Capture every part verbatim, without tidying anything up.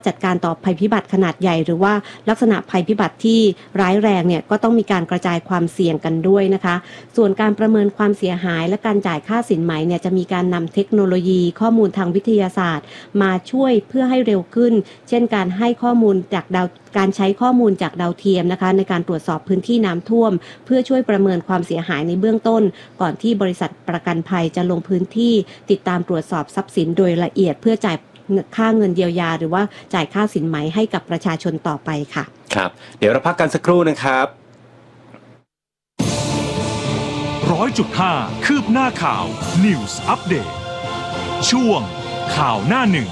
จัดการต่อภัยพิบัติขนาดใหญ่หรือว่าลักษณะภัยพิบัติที่ร้ายแรงเนี่ยก็ต้องมีการกระจายความเสี่ยงกันด้วยนะคะส่วนการประเมินความเสียหายและการจ่ายค่าสินไหมเนี่ยจะมีการนำเทคโนโลยีข้อมูลทางวิทยาศาสตร์มาช่วยเพื่อให้เร็วขึ้นเช่นการให้ข้อมูลจากดาวการใช้ข้อมูลจากดาวเทียมนะคะในการตรวจสอบพื้นที่น้ำท่วมเพื่อช่วยประเมินความเสียหายในเบื้องต้นก่อนที่บริษัทประกันภัยจะลงพื้นที่ติดตามตรวจสอบทรัพย์สินโดยละเอียดเพื่อจ่ายค่าเงินเยียวยาหรือว่าจ่ายค่าสินไหมให้กับประชาชนต่อไปค่ะครับเดี๋ยวเราพักกันสักครู่นะครับร้อยจุดห้าคืบหน้าข่าว News Update ช่วงข่าวหน้าหนึ่ง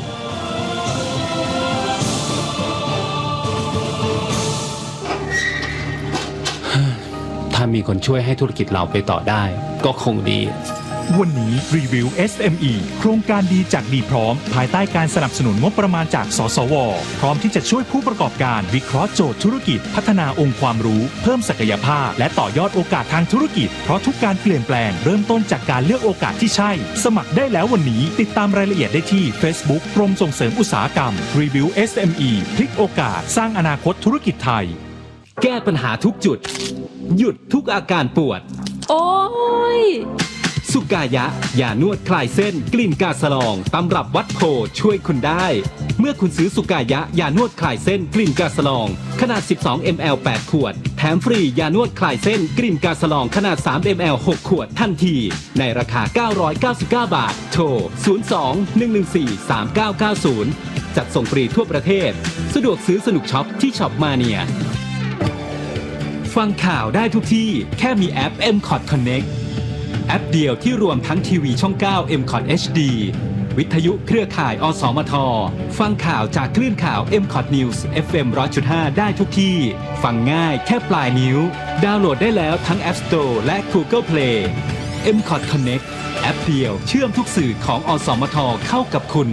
ถ้ามีคนช่วยให้ธุรกิจเราไปต่อได้ก็คงดีวันนี้รีวิว เอส เอ็ม อี โครงการดีจากดีพร้อมภายใต้การสนับสนุนงบประมาณจากสสวพร้อมที่จะช่วยผู้ประกอบการวิเคราะห์โจทย์ธุรกิจพัฒนาองค์ความรู้เพิ่มศักยภาพและต่อยอดโอกาสทางธุรกิจเพราะทุกการเปลี่ยนแปลงเริ่มต้นจากการเลือกโอกาสที่ใช่สมัครได้แล้ววันนี้ติดตามรายละเอียดได้ที่ Facebook กรมส่งเสริมอุตสาหกรรมรีวิว เอส เอ็ม อี พลิกโอกาสสร้างอนาคตธุรกิจไทยแก้ปัญหาทุกจุดหยุดทุกอาการปวดโอ้ยสุกายะยานวดคลายเส้นกลิ่นกาสลองตำรับวัดโพช่วยคุณได้เมื่อคุณซื้อสุกายะยานวดคลายเส้นกลิ่นกาสลองขนาดสิบสองมิลลิลิตร แปดขวดแถมฟรียานวดคลายเส้นกลิ่นกาสลองขนาดสามมิลลิลิตร หกขวดทันทีในราคาเก้าร้อยเก้าสิบเก้าบาทโทรศูนย์ สอง หนึ่ง หนึ่ง สี่ สาม เก้า เก้า ศูนย์จัดส่งฟรีทั่วประเทศสะดวกซื้อสนุกช็อปที่ช็อปมาเนียฟังข่าวได้ทุกที่แค่มีแอป เอ็ม คอท Connect แอปเดียวที่รวมทั้งทีวีช่อง เก้า เอ็ม คอท เอช ดี วิทยุเครือข่ายอสมทฟังข่าวจากคลื่นข่าว เอ็ม คอท News เอฟ เอ็ม หนึ่งร้อยจุดห้า ได้ทุกที่ฟังง่ายแค่ปลายนิ้วดาวน์โหลดได้แล้วทั้ง App Store และ Google Play เอ็ม คอท Connect แอปเดียวเชื่อมทุกสื่อของอสมทเข้ากับคุณ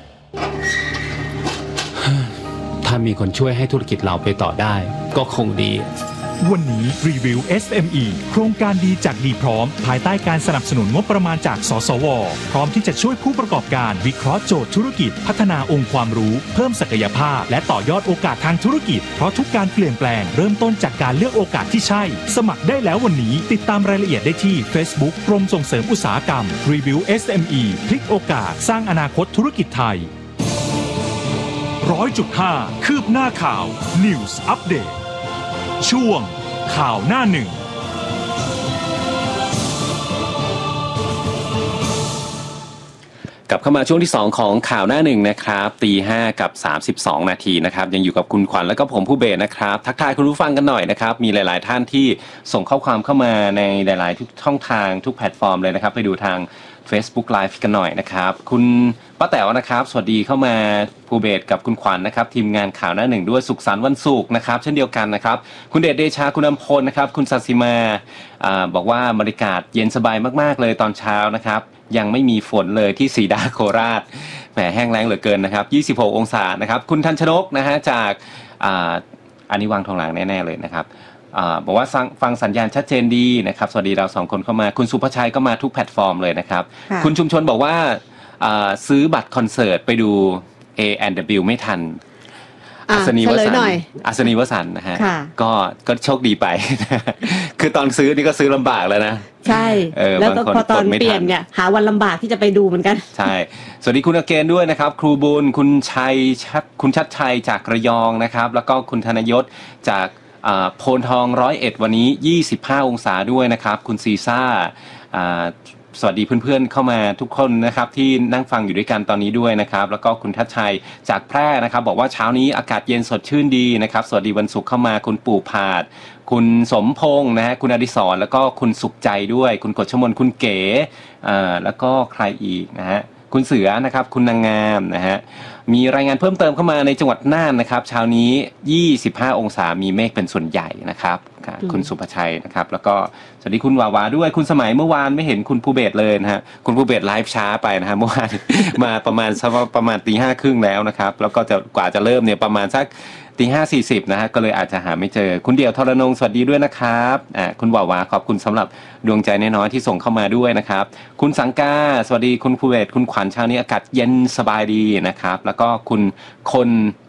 ถ้ามีคนช่วยให้ธุรกิจเราไปต่อได้ก็คงดีวันนี้รีวิว เอส เอ็ม อี โครงการดีจากดีพร้อมภายใต้การสนับสนุนงบประมาณจากสสวพร้อมที่จะช่วยผู้ประกอบการวิเคราะห์โจทย์ธุรกิจพัฒนาองค์ความรู้เพิ่มศักยภาพและต่อยอดโอกาสทางธุรกิจเพราะทุกการเปลี่ยนแปลงเริ่มต้นจากการเลือกโอกาสที่ใช่สมัครได้แล้ววันนี้ติดตามรายละเอียดได้ที่ Facebook กรมส่งเสริมอุตสาหกรรมรีวิว เอส เอ็ม อี พลิกโอกาสสร้างอนาคตธุรกิจไทยร้อยจุดห้าคืบหน้าข่าว News Update ช่วงข่าวหน้าหนึ่งกลับเข้ามาช่วงที่สองของข่าวหน้าหนึ่งนะครับตีห้ากับสามสิบสองนาทีนะครับยังอยู่กับคุณขวัญและก็ผมผู้เบสนะครับทักทายคุณผู้ฟังกันหน่อยนะครับมีหลายๆท่านที่ส่งข้อความเข้ามาในหลายๆทุกช่องทางทุกแพลตฟอร์มเลยนะครับไปดูทาง Facebook Live กันหน่อยนะครับคุณป้าแต๋วนะครับสวัสดีเข้ามาภูเบศกับคุณขวัญ น, นะครับทีมงานข่าวหน้าหนึ่งด้วยสุขสันต์วันศุกร์นะครับเช่นเดียวกันนะครับคุณเดชเดชาคุณอำพลนะครับคุณศศิมาอ่าบอกว่าบรรยากาศเย็นสบายมากๆเลยตอนเช้านะครับยังไม่มีฝนเลยที่ศรีดาโคราชแหมแห้งแล้งเหลือเกินนะครับยี่สิบหกองศานะครับคุณทันชนกนะฮะจากอ่าอันนี้วางทองหลังแน่ๆเลยนะครับอ่าบอกว่าฟังสัญญาณชัดเจนดีนะครับสวัสดีเราสองคนเข้ามาคุณสุภชัยก็มาทุกแพลตฟอร์มเลยนะครับคุณชุมชนบอกว่าซื้อบัตรคอนเสิร์ตไปดู A แอนด์ ดับเบิลยู ไม่ทันอัศนีวสันต์อัศนีวสันต์นะฮะก็ก็โชคดีไปคือตอนซื้อนี่ก็ซื้อลำบากแล้วนะใช่แล้วก็พอตอนเปลี่ยนเนี่ยหาวันลำบากที่จะไปดูเหมือนกันใช่สวัสดีคุณอเกนด้วยนะครับครูบุญคุณชัยชัดคุณชัดชัยจากระยองนะครับแล้วก็คุณธนยศจากโพนทองร้อยเอ็ดวันนี้ยี่สิบห้าองศาด้วยนะครับคุณซีซ่าสวัสดีเพื่อนๆเข้ามาทุกคนนะครับที่นั่งฟังอยู่ด้วยกันตอนนี้ด้วยนะครับแล้วก็คุณทัชชัยจากแพร่นะครับบอกว่าเช้านี้อากาศเย็นสดชื่นดีนะครับสวัสดีวันศุกร์เข้ามาคุณปู่พาดคุณสมพงษ์นะฮะคุณอดิศรแล้วก็คุณสุขใจด้วยคุณกฤษมนคุณเก๋อ่าแล้วก็ใครอีกนะฮะคุณเสือนะครับคุณนางงามนะฮะมีรายงานเพิ่มเติมเข้ามาในจังหวัดน่านนะครับเช้านี้ยี่สิบห้าองศามีเมฆเป็นส่วนใหญ่นะครับคุณสุภชัยนะครับแล้วก็สวัสดีคุณวาวาด้วยคุณสมัยเมื่อวานไม่เห็นคุณภูเบศเลยนะฮะคุณภูเบศไลฟ์ช้าไปนะฮะเมื่อวานมาประมาณสักประมาณตีห้าครึ่งแล้วนะครับแล้วก็จะกว่าจะเริ่มเนี่ยประมาณสักตีห้าสี่สิบนะฮะก็เลยอาจจะหาไม่เจอคุณเดี่ยวทรนงสวัสดีด้วยนะครับอ่าคุณวาวาขอบคุณสำหรับดวงใจน้อยๆที่ส่งเข้ามาด้วยนะครับคุณสังกาสวัสดีคุณภูเบศคุณขวัญเช้านี้อากาศเย็นสบายดีนะครับแล้วก็คุณคน